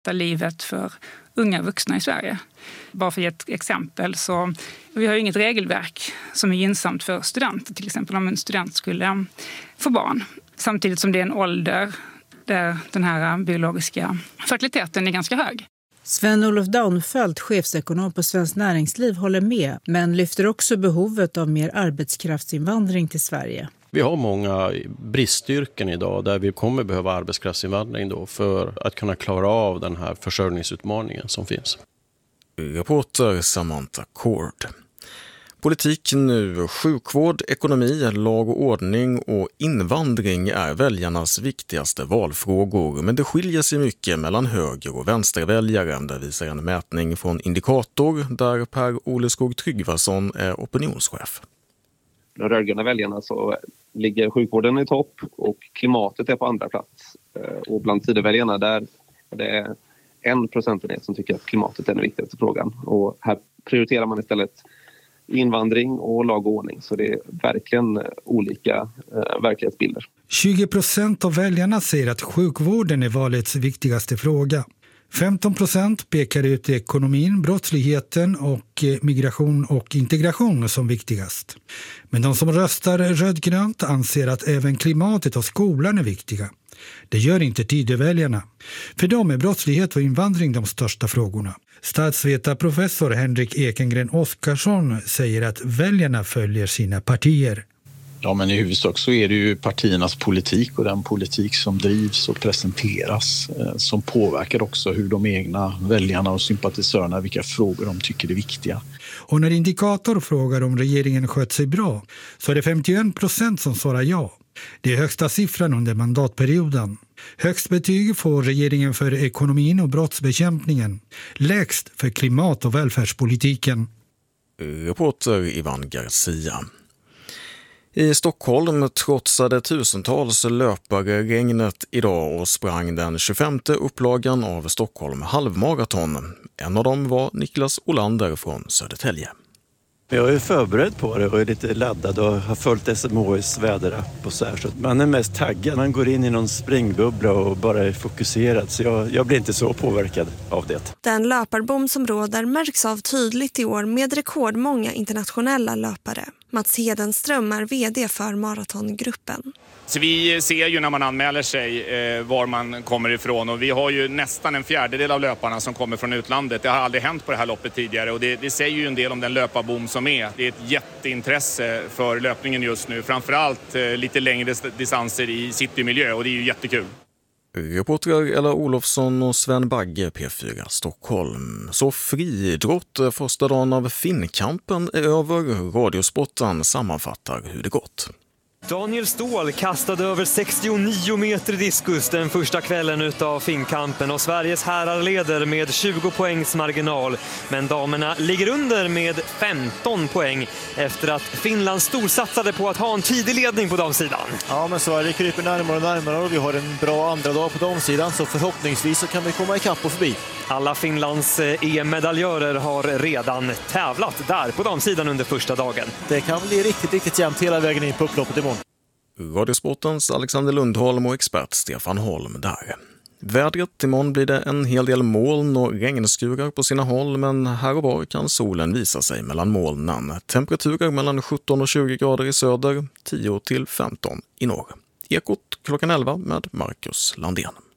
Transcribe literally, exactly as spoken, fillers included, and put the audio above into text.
underlätta livet för unga vuxna i Sverige. Bara för att ge ett exempel, så vi har ju inget regelverk som är gynnsamt för studenter, till exempel om en student skulle få barn. Samtidigt som det är en ålder där den här biologiska fertiliteten är ganska hög. Sven-Olof Daunfeldt, chefsekonom på Svenskt Näringsliv, håller med, men lyfter också behovet av mer arbetskraftsinvandring till Sverige. Vi har många bristyrken idag där vi kommer behöva arbetskraftsinvandring då för att kunna klara av den här försörjningsutmaningen som finns. Reporter Samantha Cord. Politik nu, sjukvård, ekonomi, lag och ordning och invandring är väljarnas viktigaste valfrågor, men det skiljer sig mycket mellan höger- och vänsterväljare. Det visar en mätning från Indikator där Per-Olle Skog Tryggvason är opinionschef. De rödgröna väljarna så ligger sjukvården i topp och klimatet är på andra plats. Och bland tideväljarna där är det en procentenhet som tycker att klimatet är den viktigaste frågan. Och här prioriterar man istället invandring och lag och ordning. Så det är verkligen olika eh, verklighetsbilder. tjugo procent av väljarna säger att sjukvården är valets viktigaste fråga. femton procent pekar ut ekonomin, brottsligheten och migration och integration som viktigast. Men de som röstar rödgrönt anser att även klimatet och skolan är viktiga. Det gör inte tideväljarna. För dem är brottslighet och invandring de största frågorna. Statsvetarprofessor Henrik Ekengren Oskarsson säger att väljarna följer sina partier. Ja, men i huvudsak så är det ju partiernas politik och den politik som drivs och presenteras eh, som påverkar också hur de egna väljarna och sympatisörerna, vilka frågor de tycker är viktiga. Och när Indikator frågar om regeringen skött sig bra så är det femtioen procent som svarar ja. Det är högsta siffran under mandatperioden. Högst betyg får regeringen för ekonomin och brottsbekämpningen. Lägst för klimat- och välfärdspolitiken. Reporter Ivan Garcia. I Stockholm trotsade tusentals löpare regnet idag och sprang den tjugofemte upplagan av Stockholm halvmaraton. En av dem var Niklas Olander från Södertälje. Jag är förberedd på det och är lite laddad och har följt S M H I:s väderapp och så här. Så man är mest taggad. Man går in i någon springbubbla och bara är fokuserad. Så jag, jag blir inte så påverkad av det. Den löparbom som råder märks av tydligt i år med rekordmånga internationella löpare. Mats Hedenström är vd för maratongruppen. Så vi ser ju när man anmäler sig eh, var man kommer ifrån, och vi har ju nästan en fjärdedel av löparna som kommer från utlandet. Det har aldrig hänt på det här loppet tidigare, och det, det säger ju en del om den löparbom som är. Det är ett jätteintresse för löpningen just nu, framförallt eh, lite längre distanser i citymiljö, och det är ju jättekul. Reportrar Ella Olofsson och Sven Bagge, P fyra Stockholm. Så friidrott, första dagen av Finnkampen är över. Radiosporten sammanfattar hur det gått. Daniel Ståhl kastade över sextionio meter diskus den första kvällen utav Finnkampen, och Sveriges herrar leder med tjugo poängs marginal. Men damerna ligger under med femton poäng efter att Finland storsatsade på att ha en tidig ledning på damsidan. Ja, men Sverige kryper närmare och närmare och vi har en bra andra dag på damsidan, så förhoppningsvis så kan vi komma ikapp och förbi. Alla Finlands E M-medaljörer har redan tävlat där på damsidan under första dagen. Det kan bli riktigt, riktigt jämnt hela vägen in på upploppet imorgon. Radiosportens Alexander Lundholm och expert Stefan Holm där. Vädret, imorgon blir det en hel del moln och regnskurar på sina håll, men här och var kan solen visa sig mellan molnen. Temperaturer mellan sjutton och tjugo grader i söder, tio till femton i norr. Ekot klockan elva med Marcus Landén.